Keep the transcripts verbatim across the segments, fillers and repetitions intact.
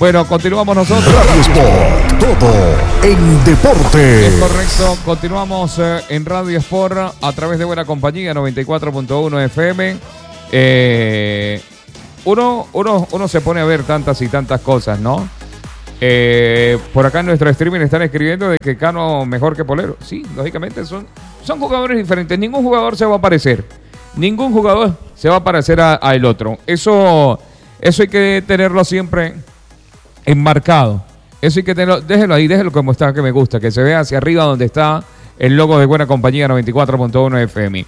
Bueno, continuamos nosotros. Radio Sport, todo en deporte. Es correcto, continuamos eh, en Radio Sport a través de Buena Compañía, noventa y cuatro punto uno F M. Eh, uno, uno, uno se pone a ver tantas y tantas cosas, ¿no? Eh, por acá en nuestro streaming están escribiendo de que Cano mejor que Polero. Sí, lógicamente son, son jugadores diferentes. Ningún jugador se va a parecer. Ningún jugador se va a parecer a, a el otro. Eso, eso hay que tenerlo siempre enmarcado. Eso hay que tenerlo. Déjelo ahí, déjelo como está, que me gusta. Que se vea hacia arriba donde está el logo de Buena Compañía noventa y cuatro punto uno F M.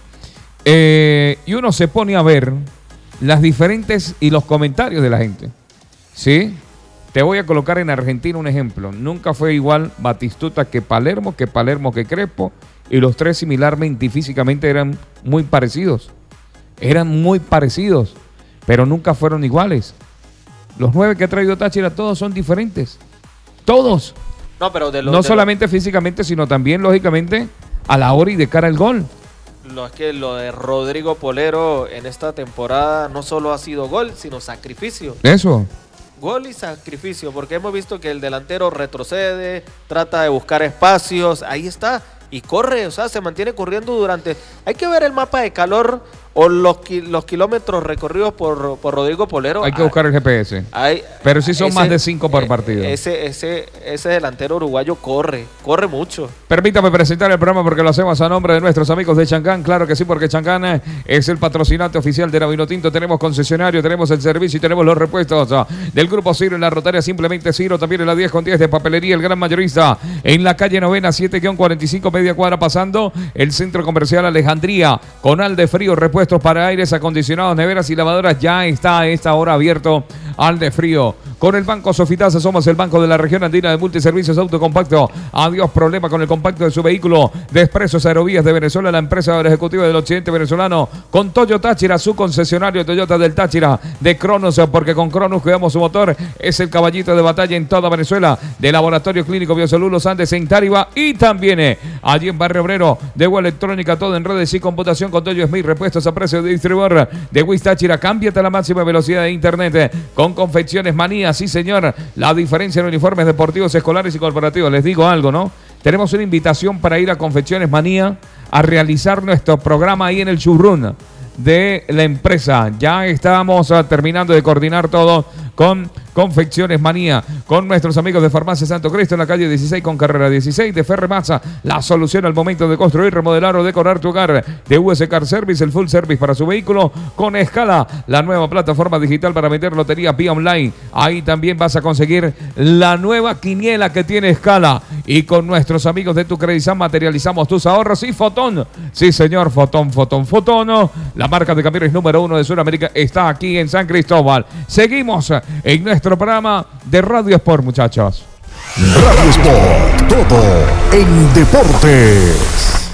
Eh, y uno se pone a ver las diferentes y los comentarios de la gente. ¿Sí? Te voy a colocar en Argentina un ejemplo. Nunca fue igual Batistuta que Palermo, que Palermo que Crespo. Y los tres similarmente y físicamente eran muy parecidos. Eran muy parecidos, pero nunca fueron iguales. Los nueve que ha traído Táchira, todos son diferentes. Todos. No, pero de lo, no de solamente lo... físicamente, sino también, lógicamente, a la hora y de cara al gol. Lo es que lo de Rodrigo Polero en esta temporada no solo ha sido gol, sino sacrificio. Eso. Gol y sacrificio, porque hemos visto que el delantero retrocede, trata de buscar espacios, ahí está, y corre, o sea, se mantiene corriendo durante... Hay que ver el mapa de calor o los, ki- los kilómetros recorridos por, por Rodrigo Polero. Hay que buscar el G P S. Hay, Pero sí son ese, más de cinco por partido. Ese, ese, ese delantero uruguayo corre, corre mucho. Permítame presentar el programa porque lo hacemos a nombre de nuestros amigos de Chancán. Claro que sí, porque Chancán es el patrocinante oficial de la Vinotinto. Tenemos concesionario, tenemos el servicio y tenemos los repuestos uh, del Grupo Ciro en la Rotaria. Simplemente Ciro, también en la diez con diez de papelería, el gran mayorista. En la calle Novena, siete cuarenta y cinco, media cuadra pasando. El Centro Comercial Alejandría, con Alde Frío, repuestos para aires acondicionados, neveras y lavadoras. Ya está a esta hora abierto Alde Frío. Con el Banco Sofitasa, somos el banco de la región andina de multiservicios autocompacto. Adiós problema con el compacto de su vehículo. De Expresos Aerovías de Venezuela, la empresa ejecutiva del occidente venezolano. Con Toyo Táchira, su concesionario Toyota del Táchira. De Cronos, porque con Cronos cuidamos su motor. Es el caballito de batalla en toda Venezuela. De Laboratorio Clínico Biosalud Los Andes en Táriba. Y también eh, allí en Barrio Obrero. De Web Electrónica, todo en redes y computación con Toyo Smith. Repuestos a precio de distribuidor de Wiz Táchira. Cámbiate a la máxima velocidad de internet. Eh, con Confecciones Manía. Sí, señor. La diferencia en uniformes deportivos, escolares y corporativos. Les digo algo, ¿no? Tenemos una invitación para ir a Confecciones Manía a realizar nuestro programa ahí en el showroom de la empresa. Ya estamos uh, terminando de coordinar todo con Confecciones Manía, con nuestros amigos de Farmacia Santo Cristo en la calle dieciséis con carrera dieciséis, de Ferremasa, la solución al momento de construir, remodelar o decorar tu hogar, de U S Car Service, el full service para su vehículo, con Escala, la nueva plataforma digital para vender lotería vía online. Ahí también vas a conseguir la nueva quiniela que tiene Escala, y con nuestros amigos de Tu Credizam materializamos tus ahorros. Y Fotón, sí señor, Fotón, Fotón, Fotón, la marca de camiones número uno de Sudamérica, está aquí en San Cristóbal. Seguimos en nuestro programa de Radio Sport, muchachos. Radio Sport, todo en deportes.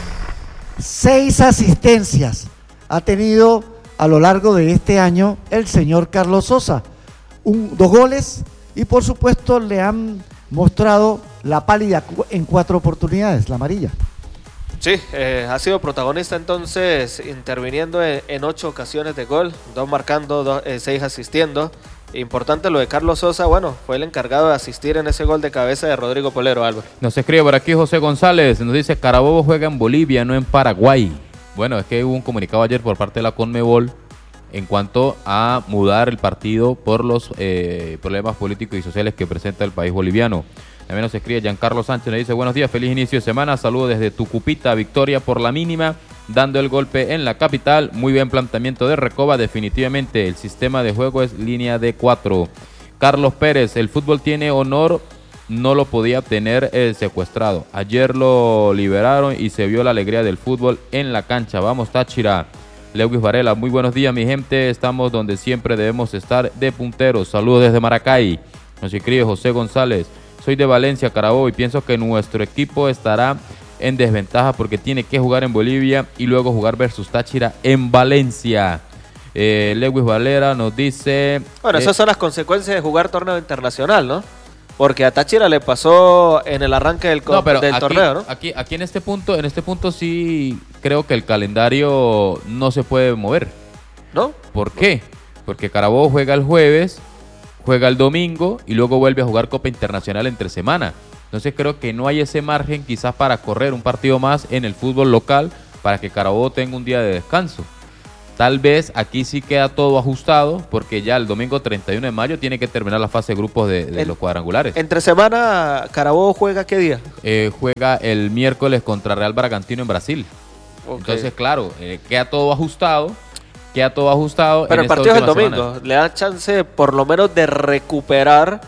Seis asistencias ha tenido a lo largo de este año el señor Carlos Sosa. Un, dos goles y por supuesto le han mostrado la pálida en cuatro oportunidades, la amarilla. Sí, eh, ha sido protagonista entonces, interviniendo en, en ocho ocasiones de gol, dos marcando, dos, eh, seis asistiendo. Importante lo de Carlos Sosa, bueno, fue el encargado de asistir en ese gol de cabeza de Rodrigo Polero, Álvaro. Nos escribe por aquí José González, nos dice: Carabobo juega en Bolivia, no en Paraguay. Bueno, es que hubo un comunicado ayer por parte de la Conmebol en cuanto a mudar el partido por los eh, problemas políticos y sociales que presenta el país boliviano. También nos escribe Giancarlo Sánchez, nos dice: buenos días, feliz inicio de semana, saludos desde Tucupita, victoria por la mínima, dando el golpe en la capital, muy bien planteamiento de Recoba, definitivamente el sistema de juego es línea de cuatro. Carlos Pérez, el fútbol tiene honor, no lo podía tener el secuestrado, ayer lo liberaron y se vio la alegría del fútbol en la cancha, vamos Táchira. Lewis Varela, muy buenos días mi gente, estamos donde siempre debemos estar de punteros, saludos desde Maracay. Nos escribe José González: soy de Valencia, Carabobo, y pienso que nuestro equipo estará en desventaja porque tiene que jugar en Bolivia y luego jugar versus Táchira en Valencia. Eh, Lewis Valera nos dice... Bueno, eh, esas son las consecuencias de jugar torneo internacional, ¿no? Porque a Táchira le pasó en el arranque del, no, pero del aquí, torneo, ¿no? Aquí, aquí en este punto, en este punto sí creo que el calendario no se puede mover. ¿No? ¿Por qué? Porque Carabobo juega el jueves, juega el domingo y luego vuelve a jugar Copa Internacional entre semana. Entonces creo que no hay ese margen quizás para correr un partido más en el fútbol local para que Carabobo tenga un día de descanso. Tal vez aquí sí queda todo ajustado porque ya el domingo treinta y uno de mayo tiene que terminar la fase de grupos de, de El- los cuadrangulares. Entre semana, Carabobo juega ¿qué día? Eh, juega el miércoles contra Real Bragantino en Brasil. Ok. Entonces, claro, eh, queda todo ajustado. Queda todo ajustado. Pero en el esta partido es el última domingo. semana. Le da chance por lo menos de recuperar.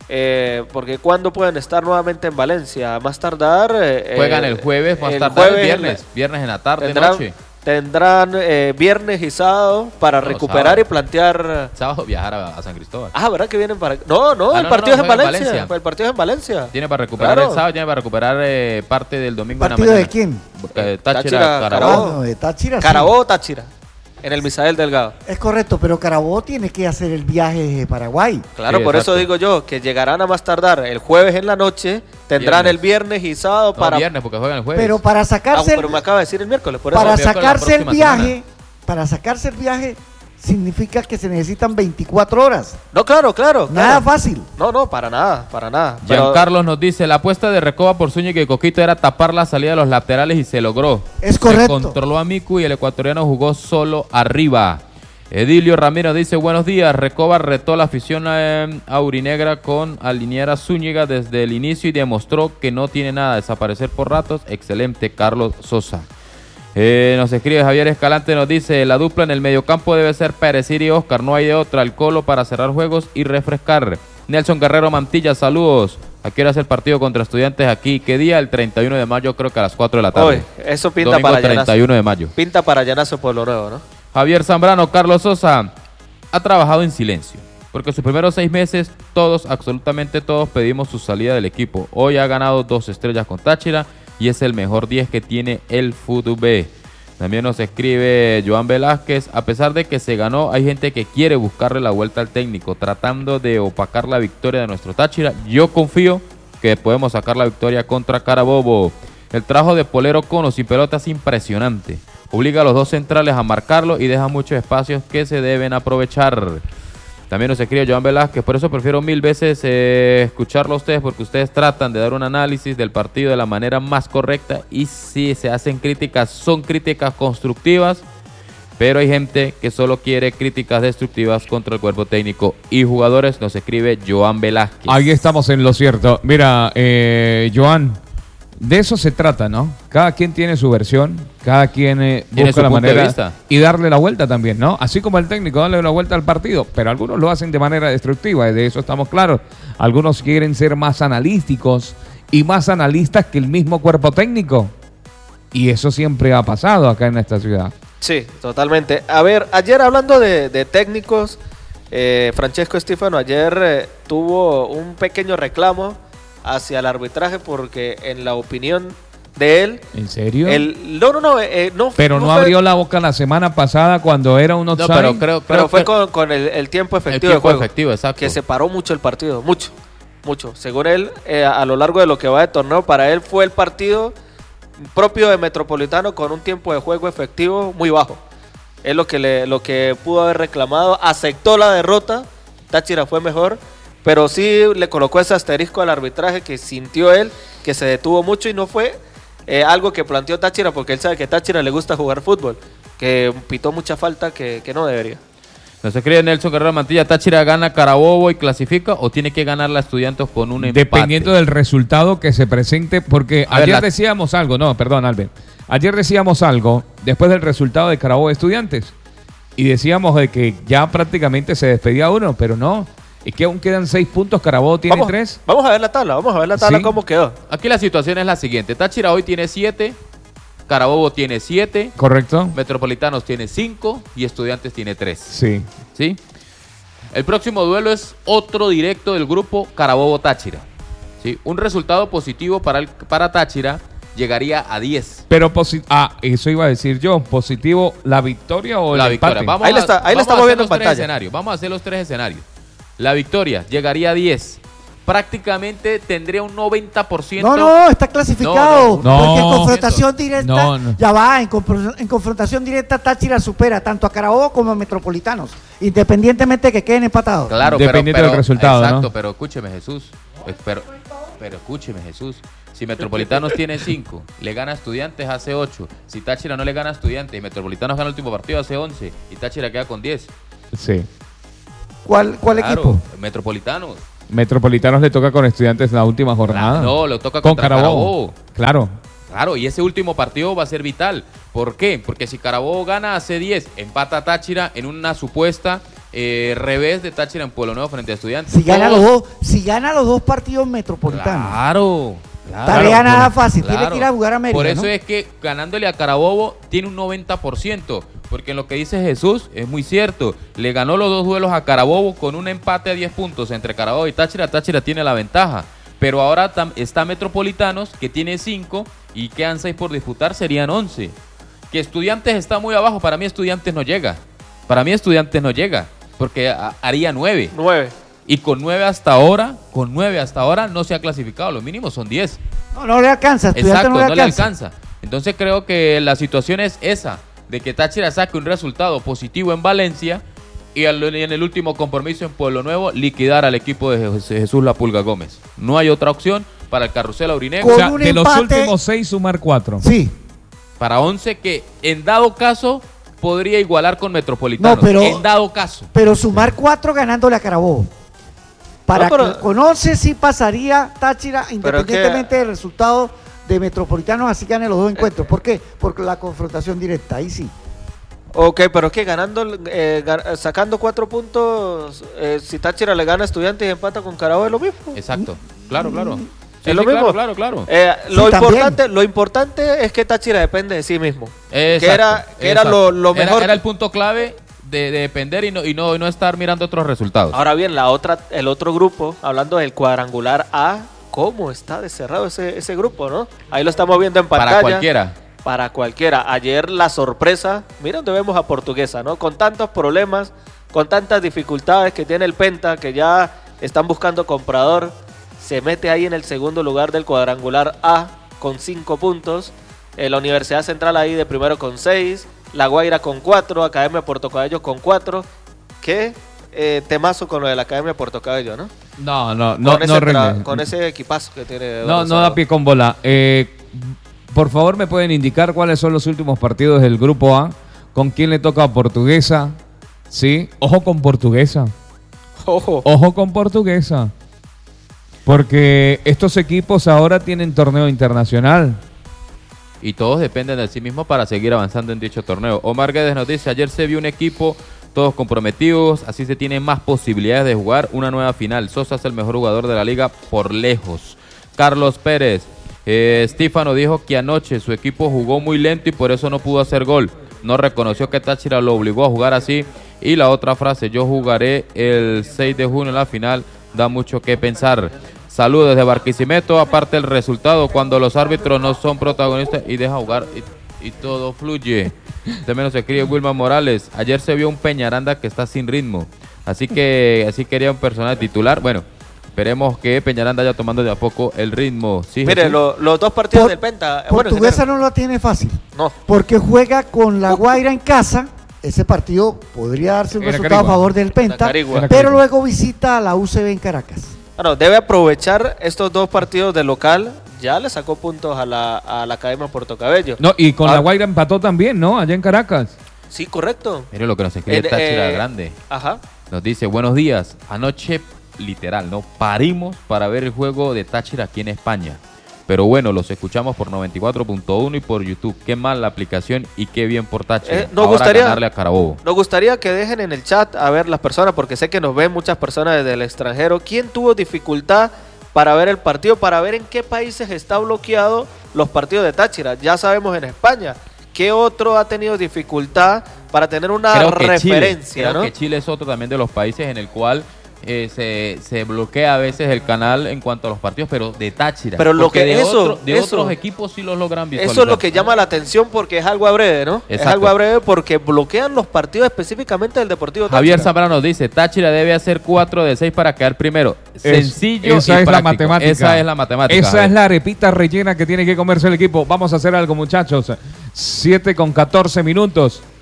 Eh, porque ¿cuándo pueden estar nuevamente en Valencia? A más tardar. eh, Juegan eh, el jueves, más el tardar el jueves viernes. Viernes en la tarde, Tendrán, noche. tendrán eh, viernes y sábado para No, recuperar sábado. y plantear. Sábado viajar a, a San Cristóbal. Ah, ¿verdad que vienen para.? No, no, Ah, el no, partido no, es en juegan en Valencia. Valencia. El partido es en Valencia. Tiene para recuperar Claro. el sábado, tiene para recuperar eh, parte del domingo ¿Partido en la de mañana. quién? Eh, Táchira, Táchira, Carabobo. Carabobo. Ah, no, de Táchira, sí. Carabobo, Táchira. En el Misael Delgado. Es correcto, pero Carabobo tiene que hacer el viaje de Paraguay. Claro, Sí, por exacto. eso digo yo que llegarán a más tardar el jueves en la noche, tendrán Viernes. el viernes y sábado No, para. viernes, porque juegan el jueves. Pero para Ah, sacarse, pero me acaba de decir el miércoles, por eso. para miércoles la sacarse el próxima viaje, semana. para sacarse el viaje significa que se necesitan veinticuatro horas. No, claro, claro. Nada claro. fácil. No, no, para nada, para nada. Pero- Giancarlos nos dice, la apuesta de Recoba por Zúñiga y Coquito era tapar la salida de los laterales y se logró. Es Se correcto. controló a Miku y el ecuatoriano jugó solo arriba. Edilio Ramiro dice, buenos días, Recoba retó la afición eh, aurinegra con alinear a Zúñiga desde el inicio y demostró que no tiene nada, desaparecer por ratos. Excelente, Carlos Sosa. Eh, nos escribe Javier Escalante, nos dice, la dupla en el mediocampo debe ser Perecir y Oscar, no hay de otra, el Colo para cerrar juegos y refrescar. Nelson Guerrero Mantilla, saludos. ¿A qué hora es el partido contra Estudiantes aquí? ¿Qué día? El treinta y uno de mayo, creo que a las cuatro de la tarde. Oye, eso pinta Domingo para treinta y llenazo. uno de mayo. Pinta para llenazo Pueblo Nuevo, ¿no? Javier Zambrano, Carlos Sosa ha trabajado en silencio, porque sus primeros seis meses todos, absolutamente todos, pedimos su salida del equipo. Hoy ha ganado dos estrellas con Táchira y es el mejor diez que tiene el Fútbol B. También nos escribe Joan Velázquez, a pesar de que se ganó, hay gente que quiere buscarle la vuelta al técnico, tratando de opacar la victoria de nuestro Táchira. Yo confío que podemos sacar la victoria contra Carabobo. El trabajo de Polero Cono sin pelota es impresionante. Obliga a los dos centrales a marcarlo y deja muchos espacios que se deben aprovechar. También nos escribe Joan Velázquez, por eso prefiero mil veces eh, escucharlo a ustedes, porque ustedes tratan de dar un análisis del partido de la manera más correcta y si se hacen críticas, son críticas constructivas, pero hay gente que solo quiere críticas destructivas contra el cuerpo técnico y jugadores, nos escribe Joan Velázquez. Ahí estamos en lo cierto. Mira, eh, Joan, de eso se trata, ¿no? Cada quien tiene su versión, cada quien eh, Tiene busca su la punto de manera vista. y darle la vuelta también, ¿no? Así como el técnico, darle la vuelta al partido, pero algunos lo hacen de manera destructiva, y de eso estamos claros. Algunos quieren ser más analíticos y más analistas que el mismo cuerpo técnico. Y eso siempre ha pasado acá en esta ciudad. Sí, totalmente. A ver, ayer hablando de, de técnicos, eh, Francesco Estífano ayer eh, tuvo un pequeño reclamo hacia el arbitraje porque en la opinión de él, ¿En serio? el, no, no, no, eh, no pero no, fue- abrió la boca la semana pasada cuando era un No, offside. pero creo, pero creo fue que- con, con el, el tiempo el efectivo de tiempo juego, efectivo, exacto. que separó mucho el partido, mucho, mucho. Según él, eh, a lo largo de lo que va de torneo, para él fue el partido propio de Metropolitano con un tiempo de juego efectivo muy bajo. Es lo que, le, lo que pudo haber reclamado. Aceptó la derrota. Táchira fue mejor. Pero sí le colocó ese asterisco al arbitraje que sintió él, que se detuvo mucho y no fue eh, algo que planteó Táchira, porque él sabe que a Táchira le gusta jugar fútbol. Que pitó mucha falta que, que no debería. Nos escribe Nelson Guerrero Mantilla, Táchira gana Carabobo y clasifica o tiene que ganar la Estudiantes con un empate. Dependiendo del resultado que se presente, porque A ver, ayer la- decíamos algo, no, perdón, Albert. Ayer decíamos algo después del resultado de Carabobo de Estudiantes. Y decíamos de que ya prácticamente se despedía uno, pero no. Es que aún quedan seis puntos, Carabobo tiene Vamos, tres. vamos a ver la tabla, vamos a ver la tabla Sí. cómo quedó. Aquí la situación es la siguiente, Táchira hoy tiene siete, Carabobo tiene siete, ¿Correcto? Metropolitanos tiene cinco y Estudiantes tiene tres. Sí. ¿Sí? El próximo duelo es otro directo del grupo Carabobo-Táchira. ¿Sí? Un resultado positivo para, el, para Táchira llegaría a diez. Pero, posi- ah, eso iba a decir yo. ¿Positivo la victoria o La el victoria. empate? Vamos Ahí la a- está- ahí vamos la a estamos hacer viendo en los tres pantalla. escenarios. Vamos a hacer los tres escenarios. La victoria llegaría a diez. Prácticamente tendría un noventa por ciento. No, no, está clasificado. No, no, porque en no. confrontación directa, No, no. ya va, en, compro- en confrontación directa Táchira supera tanto a Carabobo como a Metropolitanos. independientemente de que queden empatados. Claro, Dependiente pero, pero, del resultado, exacto, ¿no? pero escúcheme, Jesús. eh, Pero, pero escúcheme, Jesús. Si Metropolitanos tiene cinco, le gana a Estudiantes, hace ocho. Si Táchira no le gana a Estudiantes y Metropolitanos gana el último partido, hace once. Y Táchira queda con diez. Sí. ¿Cuál, cuál Claro, equipo? Metropolitanos. Metropolitanos le toca con Estudiantes la última jornada. No, lo toca con contra Carabobo. Carabobo. Claro. Claro, y ese último partido va a ser vital. ¿Por qué? Porque si Carabobo gana, hace diez, empata Táchira en una supuesta eh, revés de Táchira en Pueblo Nuevo frente a Estudiantes. Si gana, Todos- los dos, si gana los dos partidos metropolitanos. Claro. claro. Tarea nada Claro. fácil, tiene que ir a jugar a Mérida, Por eso ¿no? es que ganándole a Carabobo tiene un noventa por ciento. Porque en lo que dice Jesús es muy cierto. Le ganó los dos duelos a Carabobo con un empate a diez puntos entre Carabobo y Táchira. Táchira tiene la ventaja. Pero ahora tam- está Metropolitanos, que tiene cinco y quedan seis por disputar, serían once. Que Estudiantes está muy abajo. Para mí Estudiantes no llega. Para mí Estudiantes no llega. Porque a- haría nueve. Nueve. Y con nueve hasta ahora, con nueve hasta ahora no se ha clasificado. Los mínimos son diez. No, no le alcanza, Estudiantes Exacto, no le no le alcanza. alcanza. Entonces creo que la situación es esa, de que Táchira saque un resultado positivo en Valencia y al- en el último compromiso en Pueblo Nuevo liquidar al equipo de Jes- Jesús La Pulga Gómez. No hay otra opción para el carrusel aurinegro. O Con sea, un de los empate- últimos seis, sumar cuatro. Sí, Para once que en dado caso podría igualar con Metropolitanos. No, pero- en dado caso. pero sumar cuatro ganándole a Carabobo. Para No, pero- que con once sí pasaría Táchira, Pero es independientemente que- del resultado de Metropolitanos, así gane los dos encuentros. ¿Por qué? Porque la confrontación directa, ahí sí. Ok, pero es que ganando, eh, ga- sacando cuatro puntos, eh, si Táchira le gana a Estudiantes y empata con Carabobo es lo mismo. Exacto. Claro, claro. Sí, Es lo sí, mismo. Claro, claro, claro. Eh, Sí, lo, también. importante, lo importante es que Táchira depende de sí mismo. Exacto, que era, que era exacto. lo, lo Era- mejor. Era, el punto clave de, de depender y no, y, no, y no estar mirando otros resultados. Ahora bien, la otra, el otro grupo, hablando del cuadrangular A, ¿cómo está de cerrado ese, ese grupo, no? Ahí lo estamos viendo en pantalla. Para cualquiera. Para cualquiera. Ayer la sorpresa, mira donde vemos a Portuguesa, ¿no? Con tantos problemas, con tantas dificultades que tiene el Penta, que ya están buscando comprador, se mete ahí en el segundo lugar del cuadrangular A con cinco puntos. Eh, la Universidad Central ahí de primero con seis, La Guaira con cuatro, Academia Puerto Cabello con cuatro. Qué eh, temazo con lo de la Academia Puerto Cabello, ¿no? No, no, no, con, ese no tra- rinde. con ese equipazo que tiene. No, Eduardo no da Salado. pie con bola. Eh, por favor, ¿me pueden indicar cuáles son los últimos partidos del Grupo A? ¿Con quién le toca a Portuguesa? ¿Sí? Ojo con Portuguesa. Ojo. Ojo con Portuguesa. Porque estos equipos ahora tienen torneo internacional. Y todos dependen de sí mismos para seguir avanzando en dicho torneo. Omar Guedes nos dice, ayer se vio un equipo, todos comprometidos, así se tienen más posibilidades de jugar una nueva final. Sosa es el mejor jugador de la liga por lejos. Carlos Pérez, eh, Estífano dijo que anoche su equipo jugó muy lento y por eso no pudo hacer gol. No reconoció que Táchira lo obligó a jugar así. Y la otra frase, yo jugaré el seis de junio en la final, da mucho que pensar. Saludos desde Barquisimeto, aparte el resultado, cuando los árbitros no son protagonistas y deja jugar y, y todo fluye. También nos escribe Wilma Morales, ayer se vio un Peñaranda que está sin ritmo, así que así quería un personal titular. Bueno, esperemos que Peñaranda vaya tomando de a poco el ritmo. ¿Sí, Mire, Jesús? lo- los dos partidos Por- del Penta. eh, bueno, Portuguesa ingeniero, no la tiene fácil, no. porque juega con La Guaira en casa. Ese partido podría darse un Era resultado Carigua. a favor del Penta, Carigua. Era pero Carigua. luego visita a la U C B en Caracas. Bueno, debe aprovechar estos dos partidos de local. Ya le sacó puntos a la, a la Academia Puerto Cabello. No, y con Ah. la Guaira empató también, ¿no? Allá en Caracas. Sí, correcto. Mire lo que nos escribe En- Táchira eh, Grande. Ajá. Nos dice, buenos días, anoche, literal, ¿no? Parimos para ver el juego de Táchira aquí en España. Pero bueno, los escuchamos por noventa y cuatro punto uno y por YouTube. Qué mal la aplicación y qué bien por Táchira. Eh, nos Ahora gustaría- ganarle a Carabobo. Nos gustaría que dejen en el chat a ver las personas, porque sé que nos ven muchas personas desde el extranjero. ¿Quién tuvo dificultad para ver el partido? Para ver en qué países está bloqueado los partidos de Táchira. Ya sabemos en España. ¿Qué otro ha tenido dificultad para tener una Creo que Chile, referencia? creo ¿no? que Chile es otro también de los países en el cual eh, se, se bloquea a veces el canal en cuanto a los partidos, pero de Táchira. Pero lo Porque que de, eso- otro- de eso- otros equipos sí los logran visualizar. Eso es lo que llama la atención porque es algo a breve, ¿no? Es Exacto. algo a breve porque bloquean los partidos específicamente del Deportivo Táchira. Javier Zambrano nos dice, Táchira debe hacer cuatro de seis para quedar primero. Sencillo esa y es la práctico. matemática. Esa es la matemática. Esa Javier. es la arepita rellena que tiene que comerse el equipo. Vamos a hacer algo, muchachos. siete con catorce minutos.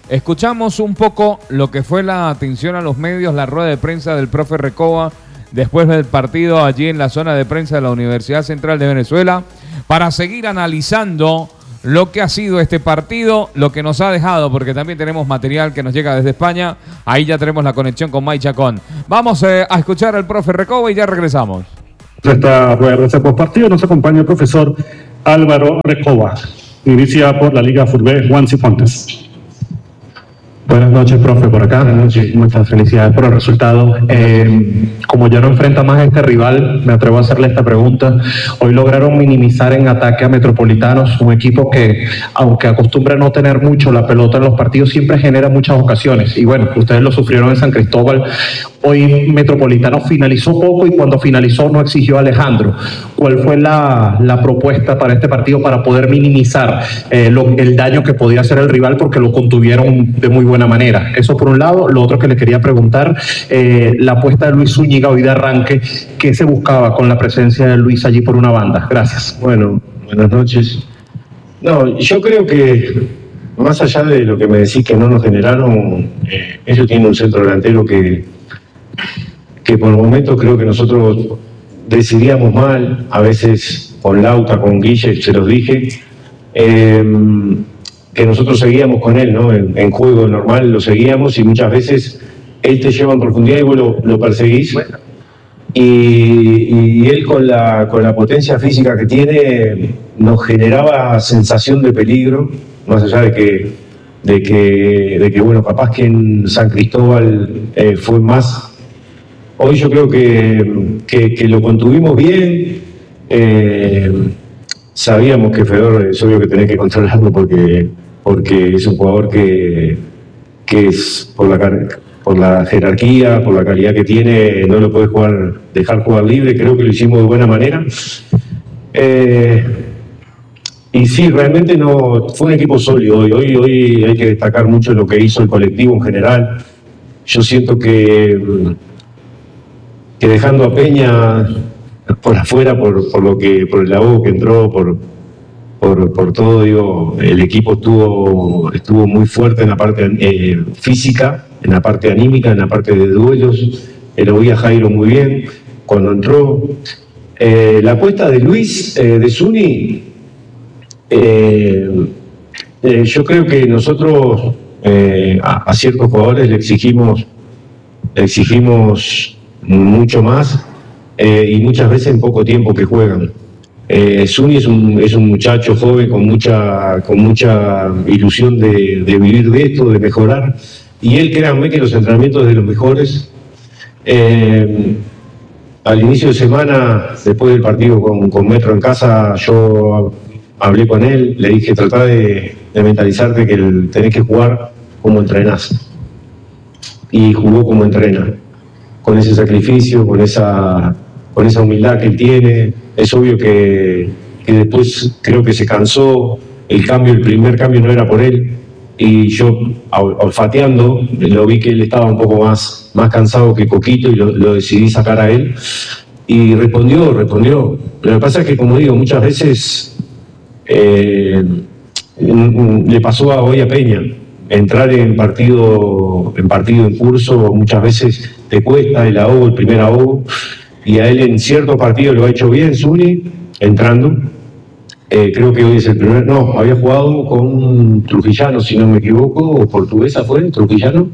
Escuchamos un poco lo que fue la atención a los medios, la rueda de prensa del profe Recoba después del partido allí en la zona de prensa de la Universidad Central de Venezuela, para seguir analizando lo que ha sido este partido, lo que nos ha dejado, porque también tenemos material que nos llega desde España. Ahí ya tenemos la conexión con May Chacón. Vamos eh, a escuchar al profe Recoba y ya regresamos. Esta rueda de prensa post partido nos acompaña el profesor Álvaro Recoba, inicia por la Liga Fútbol Juan Cifuentes. Buenas noches, profe, por acá. Buenas noches. Muchas felicidades por el resultado. Eh, como ya no enfrenta más a este rival, me atrevo a hacerle esta pregunta. Hoy lograron minimizar en ataque a Metropolitanos, un equipo que, aunque acostumbra a no tener mucho la pelota en los partidos, siempre genera muchas ocasiones. Y bueno, ustedes lo sufrieron en San Cristóbal. Hoy Metropolitanos finalizó poco y cuando finalizó no exigió a Alejandro. ¿Cuál fue la, la propuesta para este partido para poder minimizar eh, lo, el daño que podía hacer el rival, porque lo contuvieron de muy buena manera? Eso por un lado. Lo otro que le quería preguntar, eh, la apuesta de Luis Zúñiga hoy de arranque, ¿qué se buscaba con la presencia de Luis allí por una banda? Gracias. Bueno, buenas noches. No, yo creo que más allá de lo que me decís que no nos generaron, eh, ellos tienen un centro delantero que que por momentos creo que nosotros decidíamos mal, a veces con Lauta, con Guille, se los dije, eh, que nosotros seguíamos con él, ¿no? En, en juego normal lo seguíamos y muchas veces él te lleva en profundidad y vos lo, lo perseguís. Y, y él con la, con la potencia física que tiene nos generaba sensación de peligro, más allá de que, de que, de que bueno, capaz que en San Cristóbal eh, fue más. Hoy yo creo que, que, que lo contuvimos bien. Eh, sabíamos que Fedor es obvio que tenés que controlarlo porque, porque es un jugador que, que es por la, por la jerarquía, por la calidad que tiene, no lo podés jugar, dejar jugar libre. Creo que lo hicimos de buena manera. Eh, y sí, realmente no fue un equipo sólido hoy. Hoy, hoy hay que destacar mucho lo que hizo el colectivo en general. Yo siento que... que dejando a Peña por afuera, por, por lo que, por el ahogo que entró, por, por, por todo, digo, el equipo estuvo, estuvo muy fuerte en la parte eh, física, en la parte anímica, en la parte de duelos. Eh, lo vi a Jairo muy bien cuando entró. Eh, la apuesta de Luis, eh, de Zuni, eh, eh, yo creo que nosotros eh, a, a ciertos jugadores le exigimos, le exigimos mucho más eh, y muchas veces en poco tiempo que juegan. Eh, Zuni es un, es un muchacho joven con mucha, con mucha ilusión de, de vivir de esto, de mejorar, y él, créanme que los entrenamientos de los mejores. Eh, al inicio de semana, después del partido con, con Metro en casa, yo hablé con él, le dije, tratá de, de mentalizarte que el, tenés que jugar como entrenás, y jugó como entrena, con ese sacrificio, con esa, con esa humildad que él tiene. Es obvio que, que después creo que se cansó, el cambio, el primer cambio no era por él, y yo olfateando lo vi que él estaba un poco más, más cansado que Coquito y lo, lo decidí sacar a él, y respondió, respondió. Lo que pasa es que, como digo, muchas veces eh, le pasó a hoy a Peña, entrar en partido, en partido en curso muchas veces te cuesta el ahogo, el primer ahogo, y a él en cierto partido lo ha hecho bien Zuni, entrando. Eh, creo que hoy es el primer, no, había jugado con Trujillano, si no me equivoco, o Portuguesa fue, Trujillano.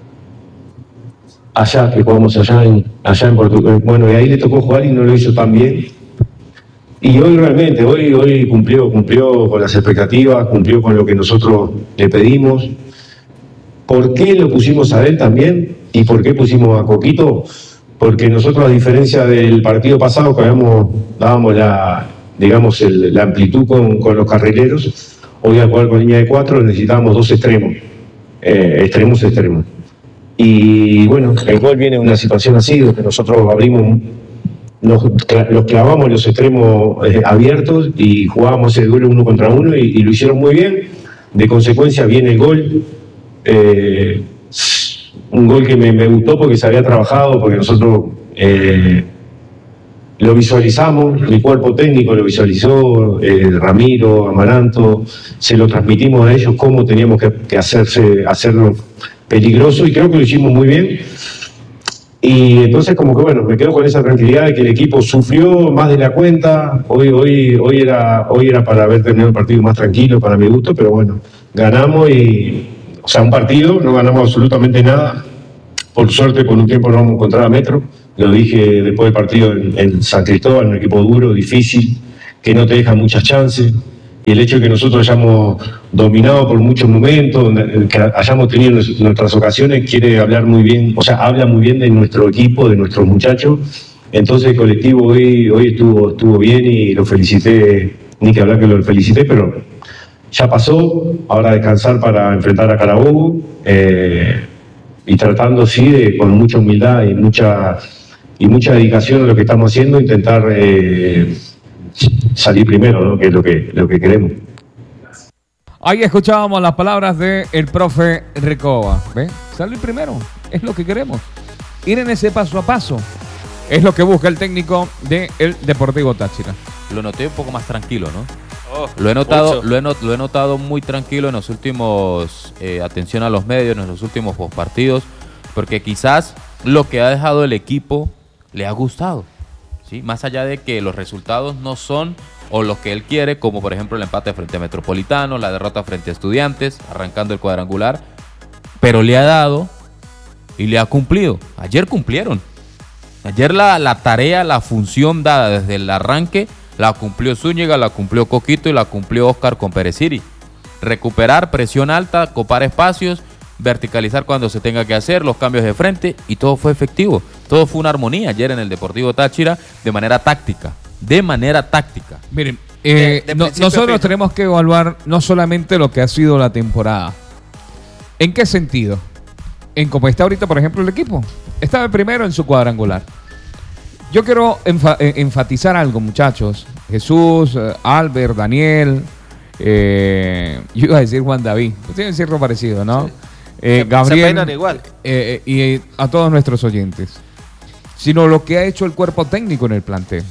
Allá, que jugamos allá en, allá en Portugal. Bueno, y ahí le tocó jugar y no lo hizo tan bien. Y hoy realmente, hoy, hoy cumplió, cumplió con las expectativas, cumplió con lo que nosotros le pedimos. ¿Por qué lo pusimos a él también? ¿Y por qué pusimos a Coquito? Porque nosotros, a diferencia del partido pasado, que habíamos, dábamos la, digamos, el, la amplitud con, con los carrileros, hoy al jugar con línea de cuatro necesitábamos dos extremos, eh, extremos, extremos. Y bueno, el gol viene de una situación así, donde nosotros abrimos, nos, los clavamos los extremos eh, abiertos y jugábamos el duelo uno contra uno y, y lo hicieron muy bien. De consecuencia viene el gol. Eh, un gol que me, me gustó porque se había trabajado, porque nosotros eh, lo visualizamos, el cuerpo técnico lo visualizó, eh, Ramiro, Amaranto, se lo transmitimos a ellos cómo teníamos que, que hacerse, hacerlo peligroso y creo que lo hicimos muy bien. Y entonces como que bueno, me quedo con esa tranquilidad de que el equipo sufrió más de la cuenta. Hoy, hoy, hoy, era, hoy era para haber terminado el partido más tranquilo, para mi gusto, pero bueno, ganamos y, o sea, un partido, no ganamos absolutamente nada. Por suerte, con un tiempo nos vamos a encontrar a Metro. Lo dije después del partido en, en San Cristóbal, un equipo duro, difícil, que no te deja muchas chances. Y el hecho de que nosotros hayamos dominado por muchos momentos, que hayamos tenido nuestras ocasiones, quiere hablar muy bien, o sea, habla muy bien de nuestro equipo, de nuestros muchachos. Entonces el colectivo hoy, hoy estuvo, estuvo bien y lo felicité, ni que hablar que lo felicité, pero ya pasó, ahora descansar para enfrentar a Carabobo, eh, y tratando sí, de, con mucha humildad y mucha, y mucha dedicación a lo que estamos haciendo, intentar... Eh, salir primero, ¿no? Que es lo que, lo que queremos. Ahí escuchábamos las palabras del profe Recoba. ¿Ve? Salir primero, es lo que queremos. Ir en ese paso a paso. Es lo que busca el técnico del Deportivo Táchira. Lo noté un poco más tranquilo, ¿no? Oh, lo, he notado, mucho. lo, he not, lo he notado muy tranquilo en los últimos, eh, atención a los medios, en los últimos postpartidos, porque quizás lo que ha dejado el equipo le ha gustado. ¿Sí? Más allá de que los resultados no son o los que él quiere, como por ejemplo el empate frente a Metropolitano, la derrota frente a Estudiantes, arrancando el cuadrangular, pero le ha dado y le ha cumplido. Ayer cumplieron. Ayer la, la tarea, la función dada desde el arranque, la cumplió Zúñiga, la cumplió Coquito y la cumplió Oscar con Pereciri. Recuperar presión alta, copar espacios, verticalizar cuando se tenga que hacer, los cambios de frente, y todo fue efectivo. Todo fue una armonía ayer en el Deportivo Táchira de manera táctica. De manera táctica. Miren, eh, de, de no, nosotros fin. tenemos que evaluar no solamente lo que ha sido la temporada. ¿En qué sentido? En cómo está ahorita, por ejemplo, el equipo. Estaba el primero en su cuadrangular. Yo quiero enfa- enfatizar algo, muchachos. Jesús, eh, Albert, Daniel, eh, yo iba a decir Juan David. Tiene cierto parecido, ¿no? Sí. Eh, Se- Gabriel, se peinan igual. eh, eh, y eh, a todos nuestros oyentes. Sino lo que ha hecho el cuerpo técnico en el plantel.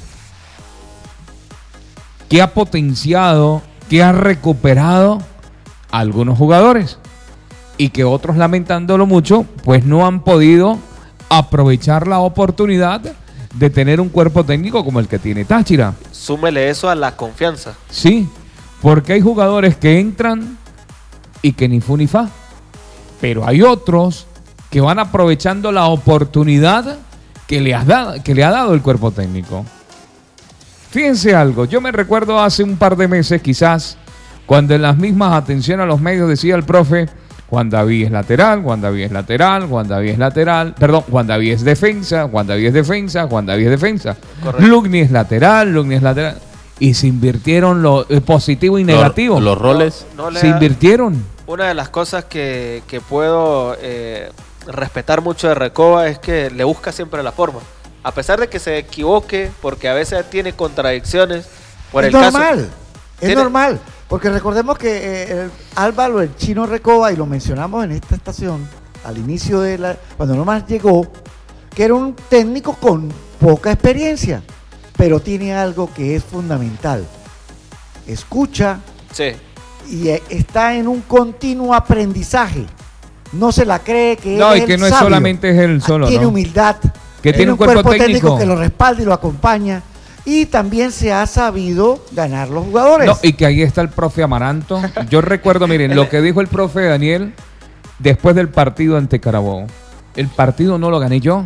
Que ha potenciado, que ha recuperado a algunos jugadores. Y que otros, lamentándolo mucho, pues no han podido aprovechar la oportunidad de tener un cuerpo técnico como el que tiene Táchira. Súmele eso a la confianza. Sí, porque hay jugadores que entran y que ni fu ni fa. Pero hay otros que van aprovechando la oportunidad que le, has dado, que le ha dado el cuerpo técnico. Fíjense algo, yo me recuerdo hace un par de meses quizás, cuando en las mismas atenciones a los medios decía el profe, Juan David es lateral, Juan David es lateral, Juan David es lateral, perdón, Juan David es defensa, Juan David es defensa, Juan David es defensa. Correcto. Lugni es lateral, Lugni es lateral. Y se invirtieron lo eh, positivo y negativo. Los, los roles. No, no le se da- invirtieron. Una de las cosas que, que puedo eh, respetar mucho de Recoba es que le busca siempre la forma. A pesar de que se equivoque, porque a veces tiene contradicciones. Por es el normal, caso, es tiene- normal. Porque recordemos que eh, el Álvaro, el chino Recoba, y lo mencionamos en esta estación, al inicio de la, cuando nomás llegó, que era un técnico con poca experiencia, pero tiene algo que es fundamental. Escucha Sí. y eh, está en un continuo aprendizaje. No se la cree que No, él y es que el no es sabio. solamente es él solo, Tiene ¿no? humildad. Que tiene un cuerpo técnico. que lo respalda y lo acompaña. Y también se ha sabido ganar los jugadores. No, y que ahí está el profe Amaranto. Yo recuerdo, miren, lo que dijo el profe Daniel después del partido ante Carabobo. El partido no lo gané yo.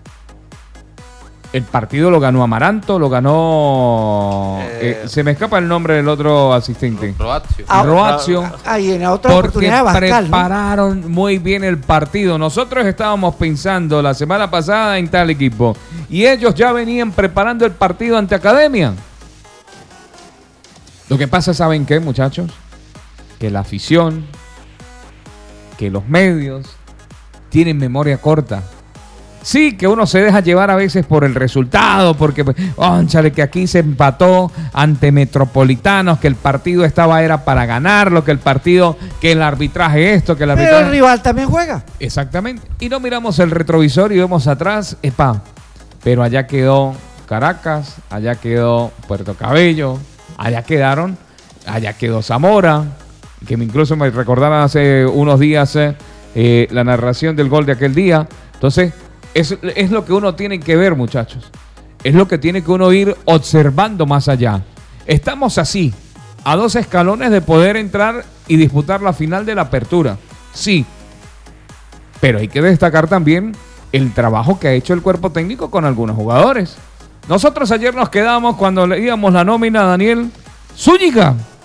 El partido lo ganó Amaranto, lo ganó... Eh, eh, se me escapa el nombre del otro asistente. Roazio. Ah, Roazio. Ah, y en la otra Porque oportunidad Bascal, ¿no? prepararon muy bien el partido. Nosotros estábamos pensando la semana pasada en tal equipo. Y ellos ya venían preparando el partido ante Academia. Lo que pasa, ¿saben qué, muchachos? Que la afición, que los medios tienen memoria corta. Sí, que uno se deja llevar a veces por el resultado, porque, ónchale, que aquí se empató ante Metropolitanos, que el partido estaba era para ganarlo, que el partido, que el arbitraje esto, que el Pero arbitraje... el rival también juega. Exactamente. Y no miramos el retrovisor y vemos atrás, epa, pero allá quedó Caracas, allá quedó Puerto Cabello, allá quedaron, allá quedó Zamora, que incluso me recordaban hace unos días eh, eh, la narración del gol de aquel día. Entonces, es, es lo que uno tiene que ver, muchachos. Es lo que tiene que uno ir observando más allá. Estamos así, a dos escalones de poder entrar y disputar la final de la apertura. Sí, pero hay que destacar también el trabajo que ha hecho el cuerpo técnico con algunos jugadores. Nosotros ayer nos quedamos cuando leíamos la nómina, Daniel Zúñiga.